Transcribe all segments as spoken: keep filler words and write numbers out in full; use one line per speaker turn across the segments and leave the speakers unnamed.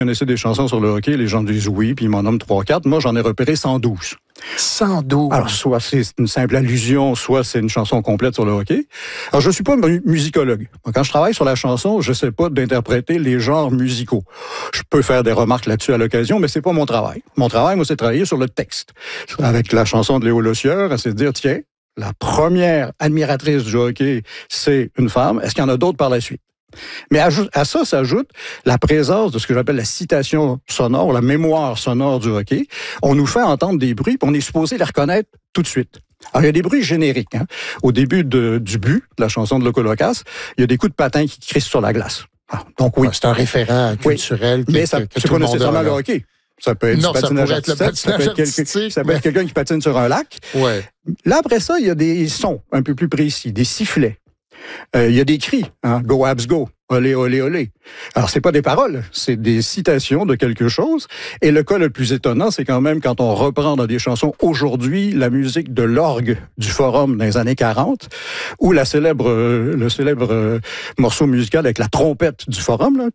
connaissez des chansons sur le hockey, les gens disent oui, puis ils m'en nomment trois quatre. Moi, j'en ai repéré cent douze.
cent douze.
Alors, soit c'est une simple allusion, soit c'est une chanson complète sur le hockey. Alors, je suis pas mu- musicologue. Quand je travaille sur la chanson, je sais pas d'interpréter les genres musicaux. Je peux faire des remarques là-dessus à l'occasion, mais c'est pas mon travail. Mon travail, moi, c'est de travailler sur le texte. Avec la chanson de Léo Lossieur, c'est de dire, tiens, la première admiratrice du hockey, c'est une femme. Est-ce qu'il y en a d'autres par la suite? Mais à, à ça s'ajoute la présence de ce que j'appelle la citation sonore, la mémoire sonore du hockey. On nous fait entendre des bruits, puis on est supposé les reconnaître tout de suite. Alors, il y a des bruits génériques. Hein. Au début de, du but, de la chanson de Loco Locas, il y a des coups de patin qui crissent sur la glace. Alors, donc oui.
Ouais, c'est un référent culturel.
Oui.
Que,
mais ça,
que, que
c'est pas nécessairement le hockey. Ça peut être
non,
du patinage
ça pourrait être le
artistique,
patinage
ça peut être,
artistique,
quelqu'un, ça peut
mais...
être quelqu'un qui patine sur un lac.
Ouais.
Là, après ça, il y a des sons un peu plus précis, des sifflets. Euh, il y a des cris, hein, go Habs go, olé olé olé. Alors c'est pas des paroles, c'est des citations de quelque chose. Et le cas le plus étonnant, c'est quand même quand on reprend dans des chansons aujourd'hui la musique de l'orgue du Forum dans les années quarante, ou la célèbre, euh, le célèbre euh, morceau musical avec la trompette du Forum là.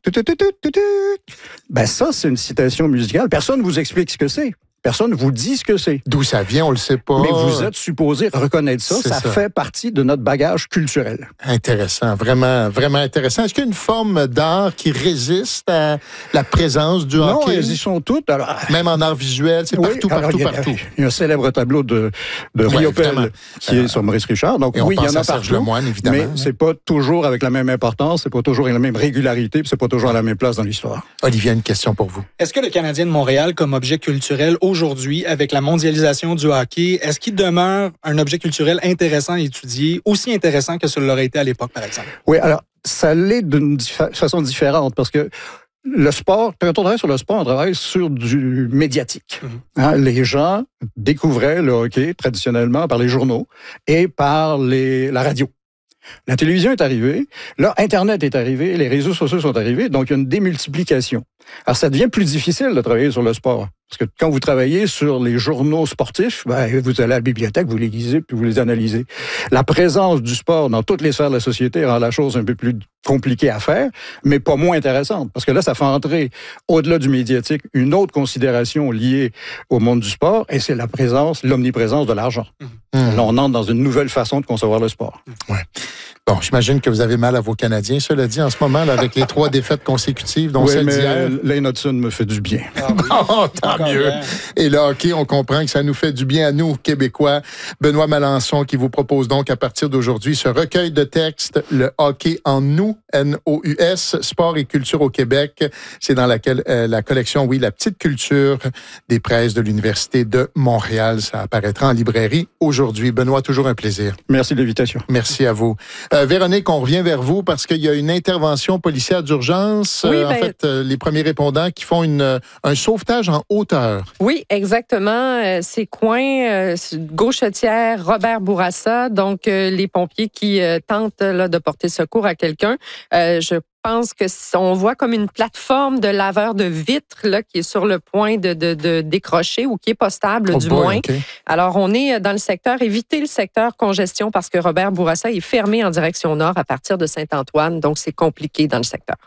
Ben ça c'est une citation musicale. Personne vous explique ce que c'est. Personne vous dit ce que c'est.
D'où ça vient, on le sait pas.
Mais vous êtes supposé reconnaître ça. Ça, ça fait partie de notre bagage culturel.
Intéressant, vraiment, vraiment intéressant. Est-ce qu'il y a une forme d'art qui résiste à la présence du
non,
hockey?
Non, elles y sont toutes. Alors,
même en art visuel, c'est
oui,
partout,
alors,
partout,
il y a,
partout.
Il y a un célèbre tableau de, de
ouais,
Riopelle qui euh, est sur Maurice Richard. Donc oui, il y en a partout.
Lemoine, évidemment.
Mais
hein.
c'est pas toujours avec la même importance, c'est pas toujours avec la même régularité, puis c'est pas toujours à la même place dans l'histoire.
Olivier, une question pour vous.
Est-ce que le Canadien de Montréal, comme objet culturel aujourd'hui, avec la mondialisation du hockey, est-ce qu'il demeure un objet culturel intéressant à étudier, aussi intéressant que ce l'aurait été à l'époque, par exemple?
Oui, alors, ça l'est d'une dif- façon différente, parce que le sport, quand on travaille sur le sport, on travaille sur du médiatique. Mm-hmm. Hein, les gens découvraient le hockey traditionnellement par les journaux et par les, la radio. La télévision est arrivée, là, Internet est arrivé, les réseaux sociaux sont arrivés, donc il y a une démultiplication. Alors, ça devient plus difficile de travailler sur le sport. Parce que quand vous travaillez sur les journaux sportifs, ben, vous allez à la bibliothèque, vous les lisez, puis vous les analysez. La présence du sport dans toutes les sphères de la société rend la chose un peu plus compliquée à faire, mais pas moins intéressante. Parce que là, ça fait entrer, au-delà du médiatique, une autre considération liée au monde du sport, et c'est la présence, l'omniprésence de l'argent. Mmh. Là, on entre dans une nouvelle façon de concevoir le sport.
Ouais. Bon, j'imagine que vous avez mal à vos Canadiens, cela dit, en ce moment, là, avec les trois défaites consécutives, dont
oui,
celle
mais
d'hier.
Lane Hudson me fait du bien.
Ah oui. Oh, tant mieux. Et là, OK, on comprend que ça nous fait du bien à nous, Québécois. Benoît Malençon qui vous propose donc à partir d'aujourd'hui ce recueil de textes, Le hockey en nous, N O U S, Sport et culture au Québec. C'est dans laquelle, euh, la collection, oui, La petite culture des presses de l'Université de Montréal. Ça apparaîtra en librairie aujourd'hui. Benoît, toujours un plaisir.
Merci de l'invitation.
Merci à vous. Euh, Véronique, on revient vers vous parce qu'il y a une intervention policière d'urgence.
Oui,
euh,
ben...
En fait, euh, les premiers répondants qui font une, un sauvetage en hauteur.
Oui, exactement. Euh, c'est coin euh, Gauchetière, Robert Bourassa. Donc, euh, les pompiers qui euh, tentent là, de porter secours à quelqu'un. Euh, je Je pense que on voit comme une plateforme de laveur de vitres là, qui est sur le point de, de, de décrocher ou qui est pas stable
oh
du
boy,
moins.
Okay.
Alors, on est dans le secteur, évitez le secteur congestion parce que Robert Bourassa est fermé en direction nord à partir de Saint-Antoine, donc c'est compliqué dans le secteur.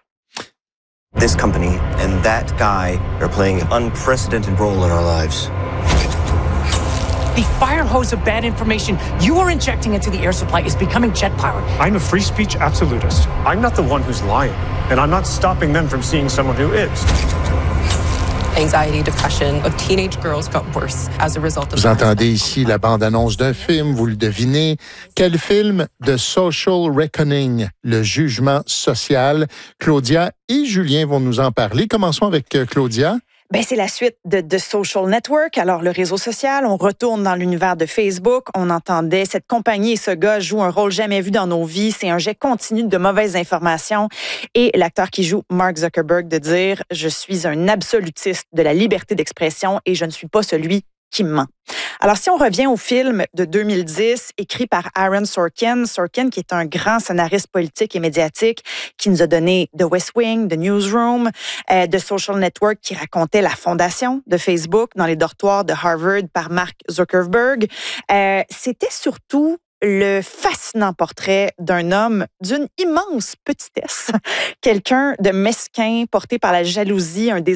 This company and that guy are playing an unprecedented role in our lives.
The fire hose of bad information you are injecting into the air supply is becoming jet-powered.
I'm a free speech absolutist. I'm not the one who's lying, and I'm not stopping them from seeing someone who is.
Anxiety, depression of teenage girls got worse as a result of.
Vous entendez ici la bande-annonce d'un film, vous le devinez. Quel film? The Social Reckoning, le jugement social. Claudia et Julien vont nous en parler. Commençons avec Claudia.
Ben, c'est la suite de The Social Network. Alors, le réseau social, on retourne dans l'univers de Facebook. On entendait cette compagnie et ce gars jouent un rôle jamais vu dans nos vies. C'est un jet continu de mauvaises informations. Et l'acteur qui joue Mark Zuckerberg de dire « Je suis un absolutiste de la liberté d'expression et je ne suis pas celui qui ment ». Alors, si on revient au film de deux mille dix, écrit par Aaron Sorkin, Sorkin qui est un grand scénariste politique et médiatique, qui nous a donné The West Wing, The Newsroom, euh, The Social Network, qui racontait la fondation de Facebook dans les dortoirs de Harvard par Mark Zuckerberg. Euh, c'était surtout le fascinant portrait d'un homme d'une immense petitesse, quelqu'un de mesquin, porté par la jalousie, un désir